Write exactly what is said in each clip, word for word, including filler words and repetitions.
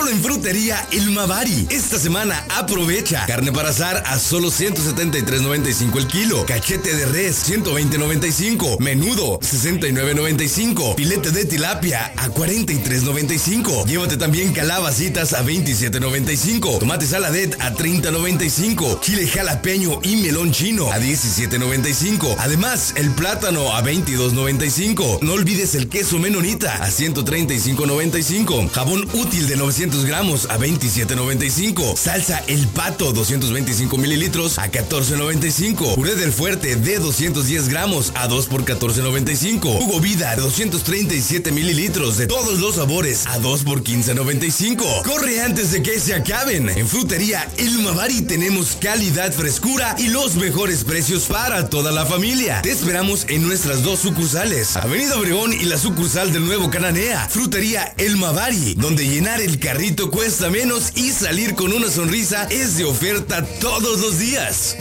solo en Frutería El Mavari. Esta semana aprovecha. Carne para asar a solo ciento setenta y tres noventa y cinco el kilo. Cachete de res, ciento veinte noventa y cinco. Menudo, sesenta y nueve noventa y cinco. Filete de tilapia a cuarenta y tres noventa y cinco. Llévate también calabacitas a veintisiete noventa y cinco. Tomate saladet a treinta noventa y cinco. Chile jalapeño y melón chino a diecisiete noventa y cinco. Además, el plátano a veintidós noventa y cinco. No olvides el queso menonita a ciento treinta y cinco noventa y cinco. Jabón útil de novecientos gramos a veintisiete noventa y cinco. Salsa El Pato doscientos veinticinco mililitros a catorce noventa y cinco. Puré del Fuerte de doscientos diez gramos a dos por catorce noventa y cinco. Jugo Vida doscientos treinta y siete mililitros de todos los sabores a dos por quince noventa y cinco. Corre antes de que se acaben. En Frutería El Mavari tenemos calidad, frescura y los mejores precios para toda la familia. Te esperamos en nuestras dos sucursales, Avenida Obregón y la sucursal del Nuevo Cananea. Frutería El Mavari, donde llenar el carrito cuesta menos y salir con una sonrisa es de oferta todos los días.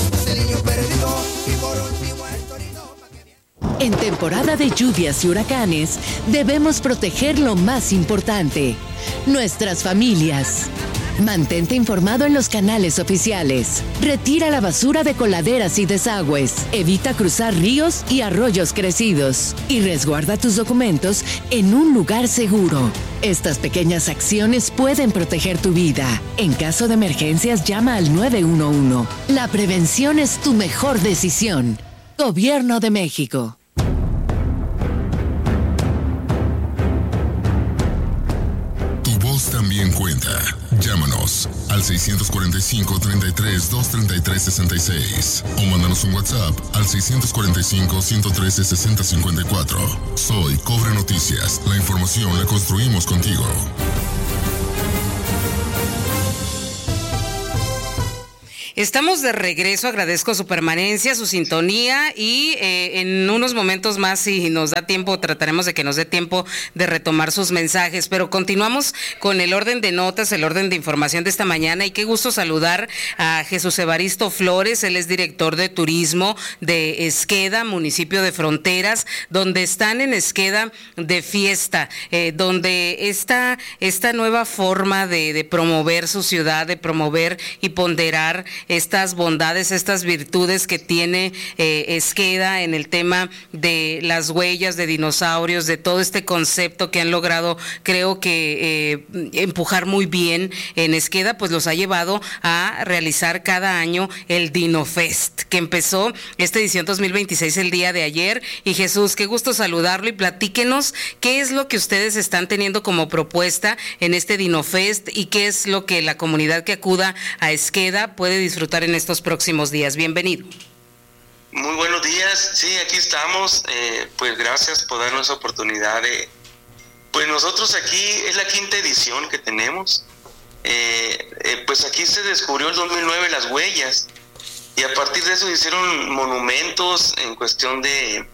En temporada de lluvias y huracanes, debemos proteger lo más importante, nuestras familias. Mantente informado en los canales oficiales. Retira la basura de coladeras y desagües. Evita cruzar ríos y arroyos crecidos. Y resguarda tus documentos en un lugar seguro. Estas pequeñas acciones pueden proteger tu vida. En caso de emergencias, llama al nueve uno uno. La prevención es tu mejor decisión. Gobierno de México. Tu voz también cuenta. Llámanos al seis cuatro cinco, treinta y tres, doscientos treinta y tres, sesenta y seis o mándanos un WhatsApp al seis cuatro cinco, ciento trece, sesenta cincuenta y cuatro. Soy Cobre Noticias. La información la construimos contigo. Estamos de regreso, agradezco su permanencia, su sintonía y eh, en unos momentos más, si nos da tiempo, trataremos de que nos dé tiempo de retomar sus mensajes, pero continuamos con el orden de notas, el orden de información de esta mañana y qué gusto saludar a Jesús Evaristo Flores, él es director de turismo de Esqueda, municipio de Fronteras, donde están en Esqueda de fiesta, eh, donde esta, esta nueva forma de, de promover su ciudad, de promover y ponderar estas bondades, estas virtudes que tiene eh, Esqueda en el tema de las huellas de dinosaurios, de todo este concepto que han logrado, creo que eh, empujar muy bien en Esqueda, pues los ha llevado a realizar cada año el DinoFest, que empezó esta edición dos mil veintiséis el día de ayer. Y Jesús, qué gusto saludarlo y platíquenos qué es lo que ustedes están teniendo como propuesta en este DinoFest y qué es lo que la comunidad que acuda a Esqueda puede disfrutar disfrutar en estos próximos días. Bienvenido. Muy buenos días, sí, aquí estamos, eh, pues gracias por darnos la oportunidad de, pues nosotros aquí es la quinta edición que tenemos, eh, eh, pues aquí se descubrió el dos mil nueve las huellas y a partir de eso hicieron monumentos en cuestión de,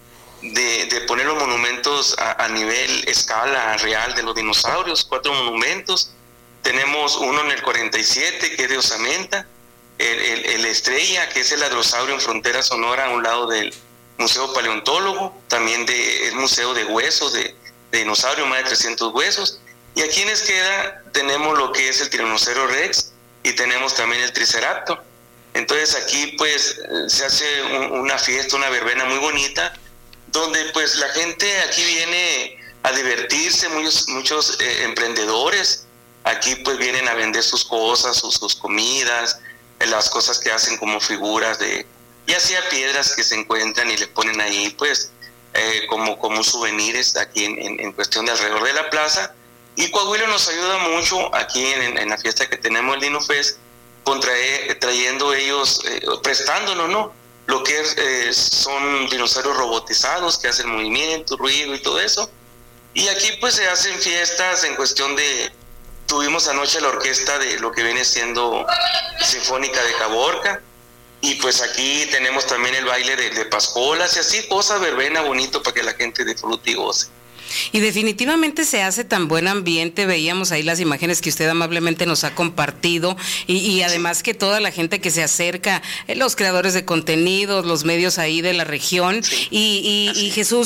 de, de poner los monumentos a, a nivel escala real de los dinosaurios, cuatro monumentos, tenemos uno en el cuarenta y siete que es de osamenta, El, el, el Estrella, que es el hadrosaurio en frontera Sonora, a un lado del Museo Paleontólogo, también de, el Museo de Huesos, de, de dinosaurio, más de trescientos huesos. Y aquí en Esqueda tenemos lo que es el Tiranosaurio Rex y tenemos también el Triceratops. Entonces aquí pues se hace un, una fiesta, una verbena muy bonita, donde pues la gente aquí viene a divertirse, muchos, muchos eh, emprendedores, aquí pues vienen a vender sus cosas, sus, sus comidas, las cosas que hacen como figuras de, ya sea piedras que se encuentran y le ponen ahí, pues, eh, como, como souvenirs aquí en, en, en cuestión de alrededor de la plaza. Y Coahuila nos ayuda mucho aquí en, en la fiesta que tenemos el DinoFest, contrae, trayendo ellos, eh, prestándonos, ¿no? Lo que es, eh, son dinosaurios robotizados que hacen movimiento, ruido y todo eso. Y aquí pues se hacen fiestas en cuestión de, tuvimos anoche la orquesta de lo que viene siendo Sinfónica de Caborca, y pues aquí tenemos también el baile de, de Pascolas y así, cosa verbena bonito para que la gente disfrute y goce. Y definitivamente se hace tan buen ambiente, veíamos ahí las imágenes que usted amablemente nos ha compartido y, y además que toda la gente que se acerca, los creadores de contenidos, los medios ahí de la región, sí. y, y, y Jesús,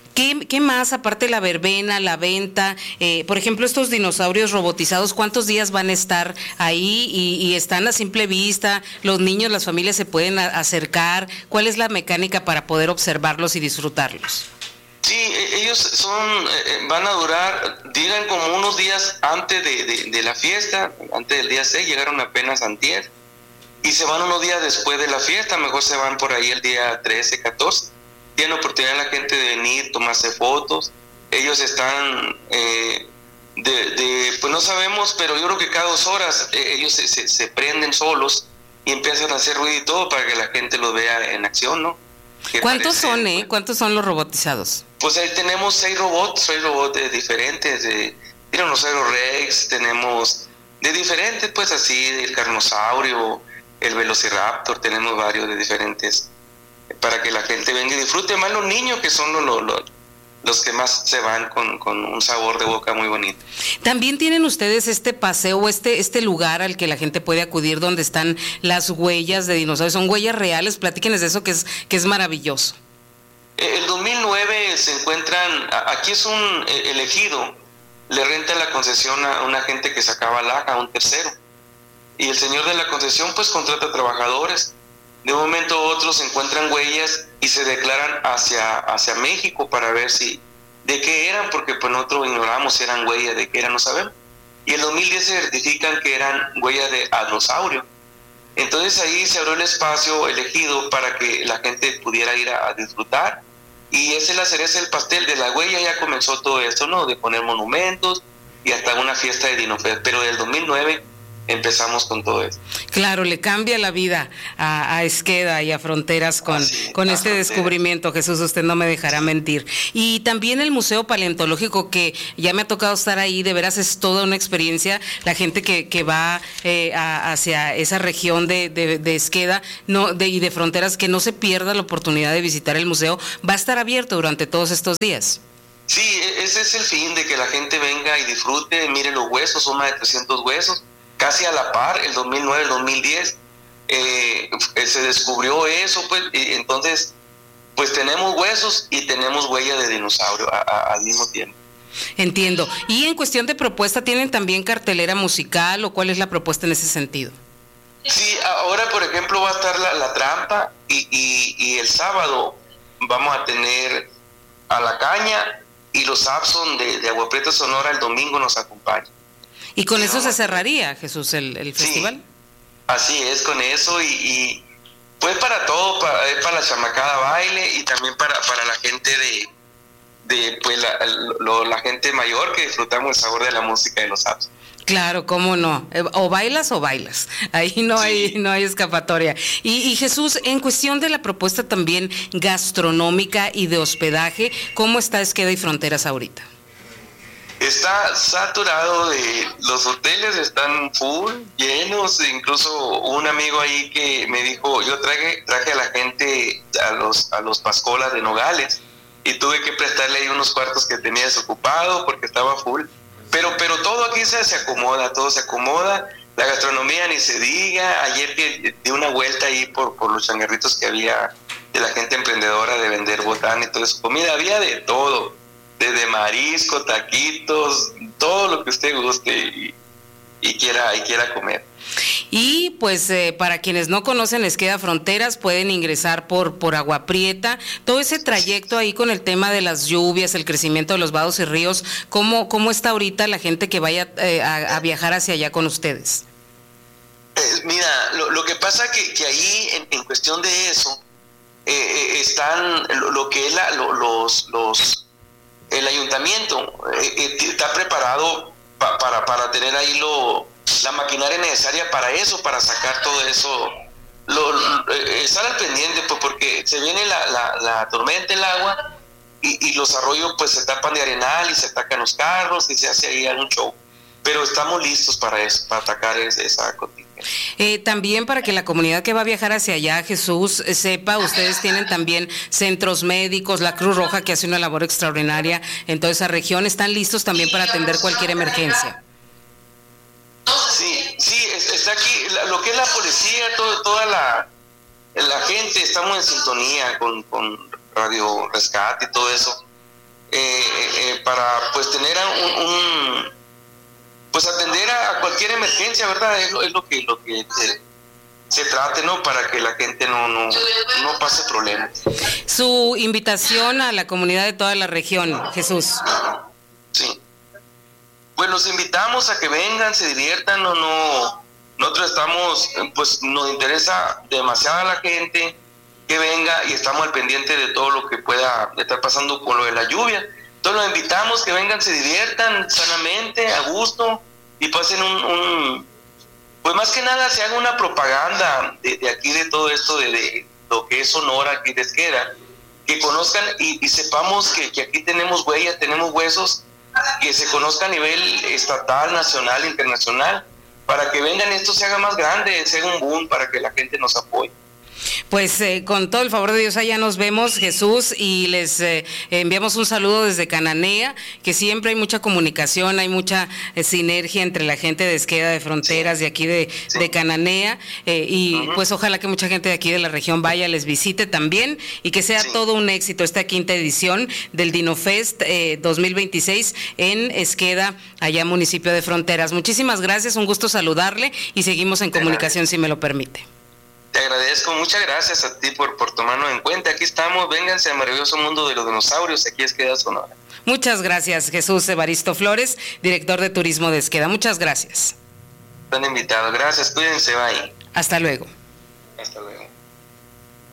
¿Qué, ¿Qué más, aparte de la verbena, la venta? Eh, por ejemplo, estos dinosaurios robotizados, ¿cuántos días van a estar ahí y, y están a simple vista? ¿Los niños, las familias se pueden a, acercar? ¿Cuál es la mecánica para poder observarlos y disfrutarlos? Sí, ellos son, eh, van a durar, digan como unos días antes de, de, de la fiesta, antes del día seis, llegaron apenas antier, y se van unos días después de la fiesta, mejor se van por ahí el día trece, catorce. Tiene oportunidad la gente de venir, tomarse fotos. Ellos están, eh, de, de, pues no sabemos, pero yo creo que cada dos horas eh, ellos se, se, se prenden solos y empiezan a hacer ruido y todo para que la gente los vea en acción, ¿no? ¿Cuántos parece, son, eh? ¿Cuántos son los robotizados? Pues ahí tenemos seis robots, seis robots de diferentes, de Tiranosaurio Rex, tenemos de diferentes, pues así, el Carnosaurio, el Velociraptor, tenemos varios de diferentes, para que la gente venga y disfrute, más los niños que son los, los, los que más se van con, con un sabor de boca muy bonito. También tienen ustedes este paseo, este, este lugar al que la gente puede acudir donde están las huellas de dinosaurios, son huellas reales, platíquenes de eso que es, que es maravilloso. El dos mil nueve se encuentran, aquí es un elegido, le renta la concesión a una gente que sacaba laja, a un tercero, y el señor de la concesión pues contrata trabajadores. De un momento a otro se encuentran huellas y se declaran hacia, hacia México para ver si de qué eran, porque pues nosotros ignoramos si eran huellas, de qué eran, no sabemos. Y en dos mil diez se certifican que eran huellas de dinosaurio. Entonces ahí se abrió el espacio elegido para que la gente pudiera ir a, a disfrutar. Y esa es la cereza del pastel. De la huella ya comenzó todo esto, ¿no? De poner monumentos y hasta una fiesta de Dinofest. Pero del dos mil nueve empezamos con todo esto. Claro, le cambia la vida a, a Esqueda y a Fronteras con, Así, con este Fronteras. Descubrimiento, Jesús, usted no me dejará mentir. Y también el Museo Paleontológico, que ya me ha tocado estar ahí, de veras es toda una experiencia. La gente que, que va eh, a, hacia esa región de, de, de Esqueda no, de, y de Fronteras, que no se pierda la oportunidad de visitar el museo, va a estar abierto durante todos estos días. Sí, ese es el fin, de que la gente venga y disfrute, mire los huesos, son más de trescientos huesos, casi a la par, el dos mil nueve, el dos mil diez, eh, se descubrió eso, pues, y entonces, pues tenemos huesos y tenemos huellas de dinosaurio a, a, al mismo tiempo. Entiendo. Y en cuestión de propuesta, ¿tienen también cartelera musical o cuál es la propuesta en ese sentido? Sí, ahora por ejemplo va a estar la, la trampa y, y, y el sábado vamos a tener a La Caña y los Abson de, de Agua Prieta Sonora el domingo nos acompañan. ¿Y con sí, eso se cerraría, Jesús, el, el festival? Sí, así es, con eso y, y pues para todo, para, para la chamacada baile y también para, para la gente de, de pues la, lo, la gente mayor que disfrutamos el sabor de la música de los Abson. Claro, cómo no, o bailas o bailas, ahí no sí. hay no hay escapatoria. Y, y Jesús, en cuestión de la propuesta también gastronómica y de hospedaje, ¿cómo está Esqueda y Fronteras ahorita? Está saturado, de los hoteles están full, llenos, incluso un amigo ahí que me dijo, yo traje, traje a la gente, a los, a los pascolas de Nogales, y tuve que prestarle ahí unos cuartos que tenía desocupado porque estaba full. Pero pero todo aquí se, se acomoda, todo se acomoda, la gastronomía ni se diga. Ayer que di una vuelta ahí por, por los changarritos que había de la gente emprendedora de vender botán y toda esa comida, había de todo, desde marisco, taquitos, todo lo que usted guste y, y quiera y quiera comer. Y pues eh, para quienes no conocen Esqueda Fronteras, pueden ingresar por, por Agua Prieta, todo ese trayecto ahí con el tema de las lluvias, el crecimiento de los vados y ríos, ¿cómo, cómo está ahorita la gente que vaya eh, a, a viajar hacia allá con ustedes? Eh, mira, lo, lo que pasa que, que ahí en, en cuestión de eso, eh, eh, están lo, lo que es la, lo, los, los, el ayuntamiento eh, eh, está preparado pa, para, para tener ahí lo la maquinaria necesaria para eso, para sacar todo eso, lo, lo, estar al pendiente, pues porque se viene la, la, la tormenta, el agua, y, y los arroyos pues se tapan de arenal y se atacan los carros y se hace ahí algún show, pero estamos listos para eso, para atacar esa, esa contingencia. Eh, también para que la comunidad que va a viajar hacia allá, Jesús, eh, sepa, ustedes tienen también centros médicos, la Cruz Roja que hace una labor extraordinaria en toda esa región, están listos también para atender cualquier emergencia. Sí, sí, está aquí, lo que es la policía, todo, toda la, la gente, estamos en sintonía con, con Radio Rescate y todo eso, eh, eh, para pues tener un, un pues atender a cualquier emergencia, ¿verdad? Es lo, es lo que lo que se, se trate, ¿no? Para que la gente no, no, no pase problemas. Su invitación a la comunidad de toda la región, Jesús. Sí. Pues los invitamos a que vengan, se diviertan, o no, nosotros estamos, pues nos interesa demasiado a la gente que venga y estamos al pendiente de todo lo que pueda estar pasando con lo de la lluvia. Entonces los invitamos que vengan, se diviertan sanamente, a gusto, y pasen un, un pues más que nada se haga una propaganda de, de aquí, de todo esto, de, de lo que es Sonora, aquí de Esqueda, que conozcan y, y sepamos que, que aquí tenemos huellas, tenemos huesos, que se conozca a nivel estatal, nacional, internacional, para que vengan, esto se haga más grande, se haga un boom, para que la gente nos apoye. Pues eh, con todo el favor de Dios allá nos vemos, Jesús, y les eh, enviamos un saludo desde Cananea, que siempre hay mucha comunicación, hay mucha eh, sinergia entre la gente de Esqueda, de Fronteras, sí. de aquí de, sí. de Cananea, eh, y uh-huh. pues ojalá que mucha gente de aquí de la región vaya, les visite también, y que sea sí. todo un éxito esta quinta edición del DinoFest eh, dos mil veintiséis en Esqueda, allá municipio de Fronteras. Muchísimas gracias, un gusto saludarle, y seguimos en comunicación si me lo permite. Te agradezco, muchas gracias a ti por, por tomarnos en cuenta. Aquí estamos, vénganse al maravilloso mundo de los dinosaurios, aquí Esqueda, Sonora. Muchas gracias, Jesús Evaristo Flores, director de Turismo de Esqueda. Muchas gracias. Están invitados, gracias, cuídense, bye. Hasta luego. Hasta luego.